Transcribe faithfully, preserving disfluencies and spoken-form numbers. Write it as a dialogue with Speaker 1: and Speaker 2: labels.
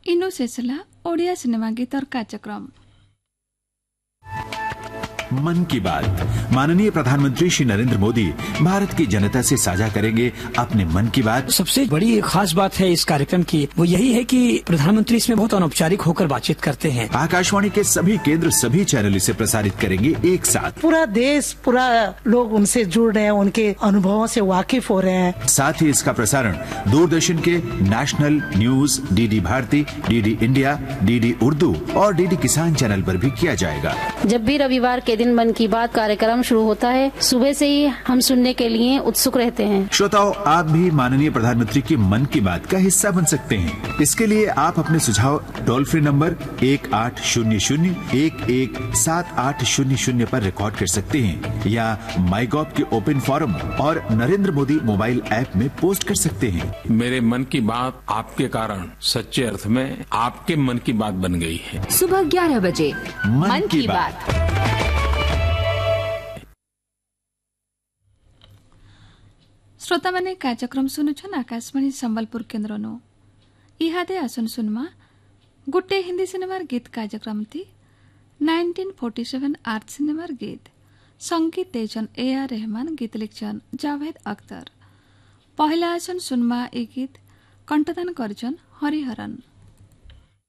Speaker 1: इनु शेषला ओडिया सिनेमा गीतर कार्यक्रम
Speaker 2: मन की बात। माननीय प्रधानमंत्री श्री नरेंद्र मोदी भारत की जनता से साझा करेंगे अपने मन की बात।
Speaker 3: सबसे बड़ी खास बात है इस कार्यक्रम की वो यही है कि प्रधानमंत्री इसमें बहुत अनौपचारिक होकर बातचीत करते हैं।
Speaker 2: आकाशवाणी के सभी केंद्र सभी चैनल इसे प्रसारित करेंगे एक साथ।
Speaker 4: पूरा देश पूरा लोग उनसे जुड़ रहे हैं, उनके अनुभवों से वाकिफ हो रहे हैं।
Speaker 2: साथ ही इसका प्रसारण दूरदर्शन के national news, DD Bharti, DD India, DD Urdu और डीडी किसान चैनल पर भी किया जाएगा।
Speaker 5: जब भी रविवार के दिन मन की बात कार्यक्रम शुरू होता है, सुबह से ही हम सुनने के लिए उत्सुक रहते हैं।
Speaker 2: श्रोताओं, आप भी माननीय प्रधानमंत्री की मन की बात का हिस्सा बन सकते हैं। इसके लिए आप अपने सुझाव टोल फ्री नंबर एक आठ शून्य शून्य एक एक सात आठ शून्य शून्य पर रिकॉर्ड कर सकते हैं या माई गॉव के ओपन फोरम और नरेंद्र मोदी मोबाइल ऐप में पोस्ट कर सकते हैं।
Speaker 6: मेरे मन की बात आपके कारण सच्चे अर्थ में आपके मन की बात बन गई है।
Speaker 7: सुबह ग्यारह बजे
Speaker 2: मन, मन की, की बात, बात।
Speaker 1: श्रोता मैंने कार्यक्रम सुनुछन आकाशवाणी संबलपुर केन्द्र नो इहादे आसन सुनमा गुट्टे हिंदी सिनेमार गीत कार्यक्रम थी नाइनटीन फोर्टी सेवन आर्ट सिनेमार गीत संगीत तेजन ए आर रहमान गीत लिखन जावेद अख्तर। पहला आसन सुनमा ए गीत कंठदान करजन हरिहरन।